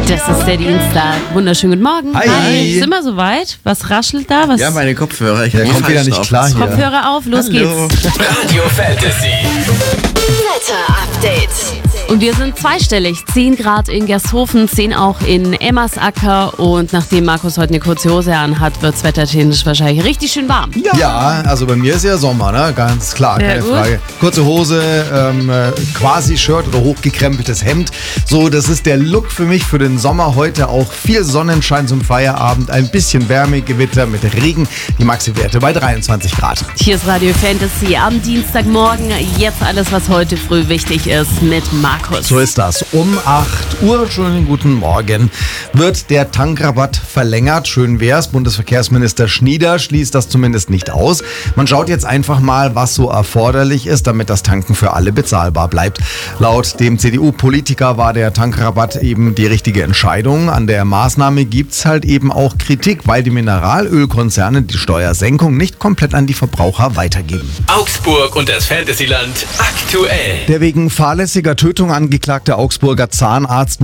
Das ist der Dienstag. Wunderschönen guten Morgen. Hi. Sind wir soweit? Was raschelt da? Was? Ja, meine Kopfhörer. Der kommt wieder nicht klar hier. Kopfhörer auf, los geht's. Radio Fantasy. Wetter-Update. Und wir sind zweistellig. 10 Grad in Gersthofen, 10 auch in Emmersacker. Und nachdem Markus heute eine kurze Hose anhat, wird's wettertechnisch wahrscheinlich richtig schön warm. Ja, also bei mir ist ja Sommer, ne? Ganz klar, Ja, keine gut. Frage. Kurze Hose, quasi Shirt oder hochgekrempeltes Hemd. So, das ist der Look für mich für den Sommer. Heute auch viel Sonnenschein zum Feierabend, ein bisschen Wärme, Gewitter mit Regen. Die Maxi-Werte bei 23 Grad. Hier ist Radio Fantasy am Dienstagmorgen. Jetzt alles, was heute früh wichtig ist mit Markus. So ist das. Um 8 Uhr, schönen guten Morgen, wird der Tankrabatt verlängert. Schön wär's. Bundesverkehrsminister Schnieder schließt das zumindest nicht aus. Man schaut jetzt einfach mal, was so erforderlich ist, damit das Tanken für alle bezahlbar bleibt. Laut dem CDU-Politiker war der Tankrabatt eben die richtige Entscheidung. An der Maßnahme gibt's halt eben auch Kritik, weil die Mineralölkonzerne die Steuersenkung nicht komplett an die Verbraucher weitergeben. Augsburg und das Fantasyland aktuell. Der wegen fahrlässiger Tötung angeklagte Augsburger Zahnarzt